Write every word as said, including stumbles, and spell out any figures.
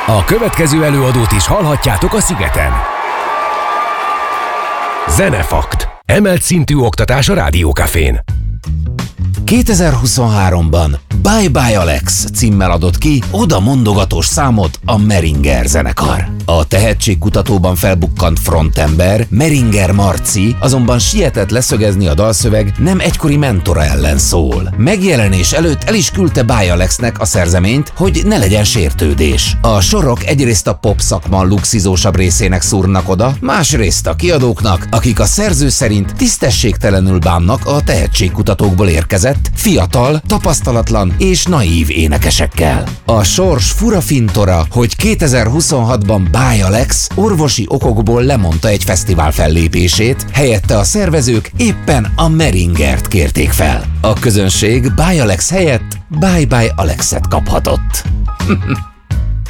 A következő előadót is hallhatjátok a Szigeten. Zenefakt. Emelt szintű oktatás a Rádiókafén. kétezer-huszonháromban Bye Bye Alex címmel adott ki oda mondogatós számot a Meringer zenekar. A tehetségkutatóban felbukkant frontember, Meringer Marci azonban sietett leszögezni, a dalszöveg nem egykori mentora ellen szól. Megjelenés előtt el is küldte Bye Alexnek a szerzeményt, hogy ne legyen sértődés. A sorok egyrészt a pop szakma luxizósabb részének szúrnak oda, másrészt a kiadóknak, akik a szerző szerint tisztességtelenül bánnak a tehetségkutatókból érkezett, fiatal, tapasztalatlan és naív énekesekkel. A sors fura fintora, hogy kétezer-huszonhatban Bye Alex orvosi okokból lemondta egy fesztivál fellépését, helyette a szervezők éppen a Meringert kérték fel. A közönség Bye Alex helyett Bye Bye Alexet kaphatott.